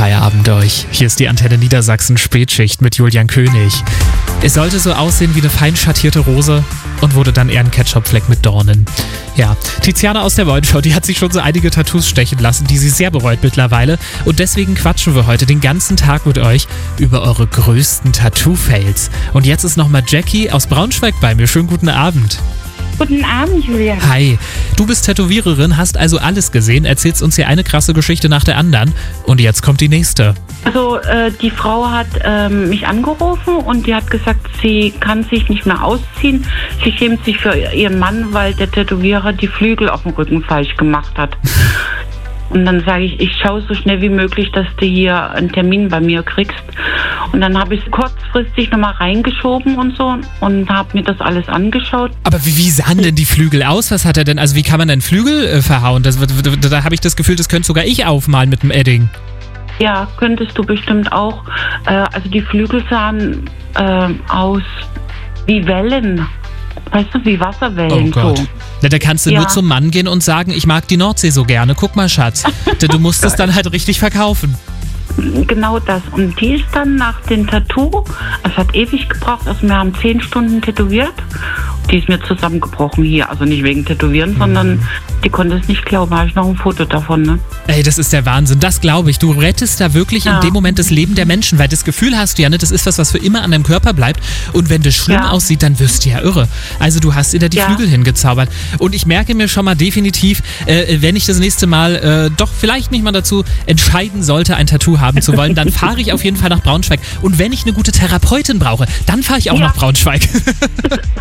Feierabend euch. Hier ist die Antenne Niedersachsen Spätschicht mit Julian König. Es sollte so aussehen wie eine fein schattierte Rose und wurde dann eher ein Ketchupfleck mit Dornen. Ja, Tiziana aus der Wollenshow, die hat sich schon so einige Tattoos stechen lassen, die sie sehr bereut mittlerweile. Und deswegen quatschen wir heute den ganzen Tag mit euch über eure größten Tattoo-Fails. Und jetzt ist nochmal Jackie aus Braunschweig bei mir. Schönen guten Abend. Guten Abend, Julian. Hi, du bist Tätowiererin, hast also alles gesehen, erzählst uns hier eine krasse Geschichte nach der anderen. Und jetzt kommt die nächste. Also die Frau hat mich angerufen und die hat gesagt, sie kann sich nicht mehr ausziehen. Sie schämt sich für ihren Mann, weil der Tätowierer die Flügel auf dem Rücken falsch gemacht hat. Und dann sage ich schaue so schnell wie möglich, dass du hier einen Termin bei mir kriegst. Und dann habe ich es kurzfristig nochmal reingeschoben und so und habe mir das alles angeschaut. Aber wie sahen denn die Flügel aus? Was hat er denn? Also wie kann man denn Flügel verhauen? Da habe ich das Gefühl, das könnte sogar ich aufmalen mit dem Edding. Ja, könntest du bestimmt auch. Also die Flügel sahen aus wie Wellen. Weißt du, wie Wasserwellen. Oh Gott. So. Na, da kannst du nur zum Mann gehen und sagen, ich mag die Nordsee so gerne. Guck mal, Schatz. Du musst es dann halt richtig verkaufen. Genau das. Und die ist dann nach dem Tattoo, es hat ewig gebraucht, also wir haben 10 Stunden tätowiert. Die ist mir zusammengebrochen hier, also nicht wegen Tätowieren, sondern die konnte es nicht glauben. Da habe ich noch ein Foto davon, ne? Ey, das ist der Wahnsinn, das glaube ich. Du rettest da wirklich in dem Moment das Leben der Menschen, weil das Gefühl hast du ja, ne, das ist was für immer an deinem Körper bleibt. Und wenn das schlimm aussieht, dann wirst du ja irre. Also du hast dir da die Flügel hingezaubert. Und ich merke mir schon mal definitiv, wenn ich das nächste Mal doch vielleicht mich mal dazu entscheiden sollte, ein Tattoo haben zu wollen, dann fahre ich auf jeden Fall nach Braunschweig. Und wenn ich eine gute Therapeutin brauche, dann fahre ich auch nach Braunschweig.